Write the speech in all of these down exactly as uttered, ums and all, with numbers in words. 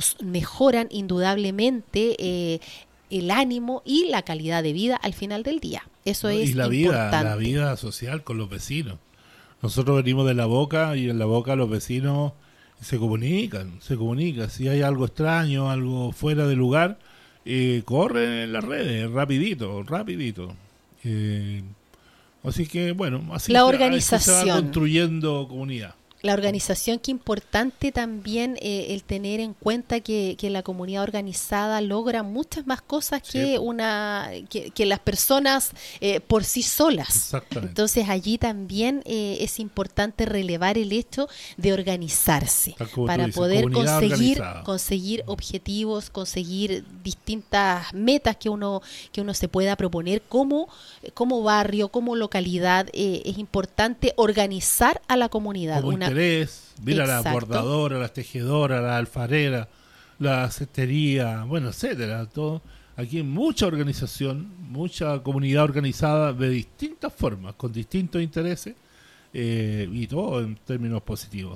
nos mejoran indudablemente eh, el ánimo y la calidad de vida al final del día. Eso es y la importante. vida, la vida social con los vecinos. Nosotros venimos de La Boca y en La Boca los vecinos se comunican, se comunican. Si hay algo extraño, algo fuera de lugar, eh, corren en las redes, rapidito, rapidito. Eh, así que bueno, así la se, organización. así se va construyendo comunidad. La organización, qué importante también eh, el tener en cuenta que, que la comunidad organizada logra muchas más cosas que Sí. una que, que las personas eh, por sí solas. Exactamente. Entonces allí también eh, es importante relevar el hecho de organizarse Tal como tú para dices, poder comunidad conseguir organizada. conseguir objetivos, conseguir distintas metas que uno que uno se pueda proponer como como barrio, como localidad. Eh, es importante organizar a la comunidad. Como Una interés, mira Exacto. las bordadoras, las tejedoras, las alfareras, la cestería, bueno, etcétera, todo. Aquí hay mucha organización, mucha comunidad organizada de distintas formas, con distintos intereses, eh, y todo en términos positivos.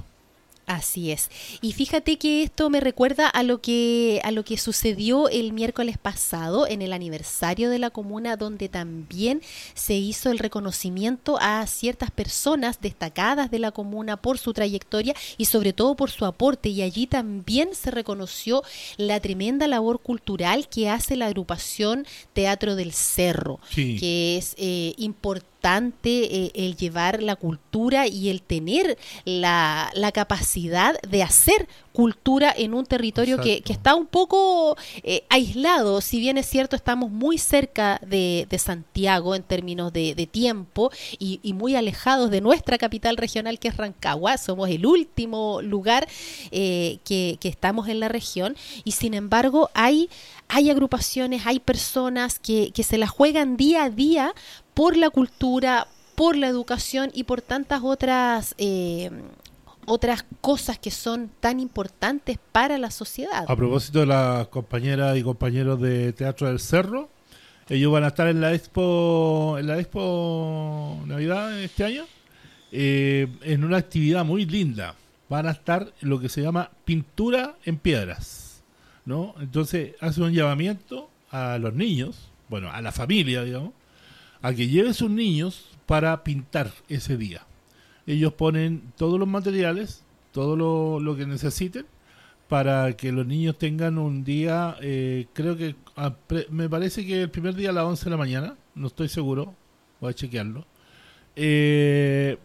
Así es. Y fíjate que esto me recuerda a lo que a lo que sucedió el miércoles pasado en el aniversario de la comuna, donde también se hizo el reconocimiento a ciertas personas destacadas de la comuna por su trayectoria y sobre todo por su aporte. Y allí también se reconoció la tremenda labor cultural que hace la agrupación Teatro del Cerro, Sí. que es eh, importante. Eh, el llevar la cultura y el tener la, la capacidad de hacer cultura en un territorio que, que está un poco eh, aislado. Si bien es cierto, estamos muy cerca de, de Santiago en términos de, de tiempo y, y muy alejados de nuestra capital regional, que es Rancagua. Somos el último lugar eh, que, que estamos en la región, y sin embargo hay, hay agrupaciones, hay personas que, que se la juegan día a día por la cultura, por la educación y por tantas otras eh, otras cosas que son tan importantes para la sociedad. A propósito de las compañeras y compañeros de Teatro del Cerro, ellos van a estar en la Expo en la Expo Navidad este año, eh, en una actividad muy linda. Van a estar en lo que se llama pintura en piedras, ¿no? Entonces hace un llamamiento a los niños, bueno, a la familia, digamos, a que lleve sus niños para pintar ese día. Ellos ponen todos los materiales, todo lo, lo que necesiten, para que los niños tengan un día, eh, creo que, a, pre, me parece que el primer día a las once de la mañana, no estoy seguro, voy a chequearlo, eh,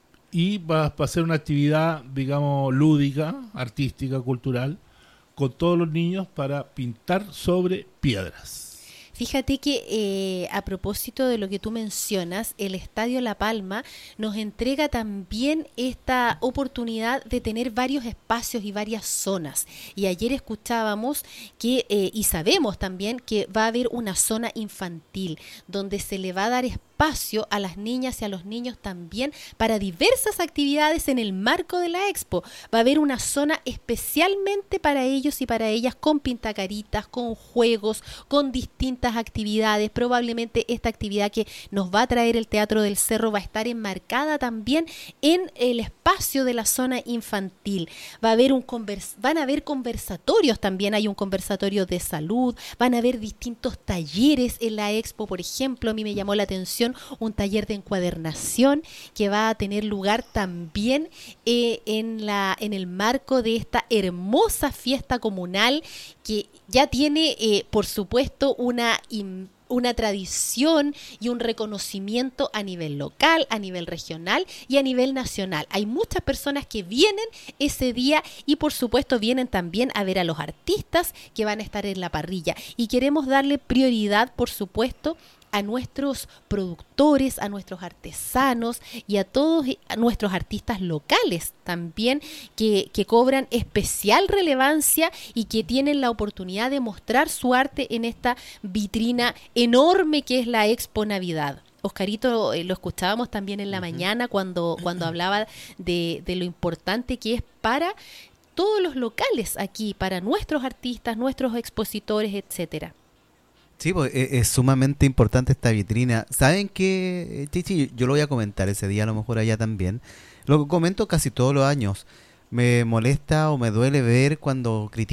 y va, va a ser una actividad, digamos, lúdica, artística, cultural, con todos los niños para pintar sobre piedras. Fíjate que eh, a propósito de lo que tú mencionas, el Estadio La Palma nos entrega también esta oportunidad de tener varios espacios y varias zonas. Y ayer escuchábamos que, eh, y sabemos también que va a haber una zona infantil donde se le va a dar espacio a las niñas y a los niños también para diversas actividades en el marco de la Expo. Va a haber una zona especialmente para ellos y para ellas, con pintacaritas, con juegos, con distintas actividades. Probablemente esta actividad que nos va a traer el Teatro del Cerro va a estar enmarcada también en el espacio de la zona infantil. Va a haber un convers- van a haber conversatorios también, hay un conversatorio de salud, van a haber distintos talleres en la Expo. Por ejemplo, a mí me llamó la atención un taller de encuadernación que va a tener lugar también eh, en la en el marco de esta hermosa fiesta comunal que ya tiene, eh, por supuesto, una una tradición y un reconocimiento a nivel local, a nivel regional y a nivel nacional. Hay muchas personas que vienen ese día y por supuesto vienen también a ver a los artistas que van a estar en la parrilla, y queremos darle prioridad, por supuesto, a nuestros productores, a nuestros artesanos y a todos a nuestros artistas locales también, que, que cobran especial relevancia y que tienen la oportunidad de mostrar su arte en esta vitrina enorme que es la Expo Navidad. Oscarito, eh, lo escuchábamos también en la uh-huh. mañana cuando, cuando hablaba de, de lo importante que es para todos los locales aquí, para nuestros artistas, nuestros expositores, etcétera. Sí, pues es, es sumamente importante esta vitrina. ¿Saben qué, Chichi? Yo lo voy a comentar ese día, a lo mejor allá también. Lo comento casi todos los años. Me molesta o me duele ver cuando critican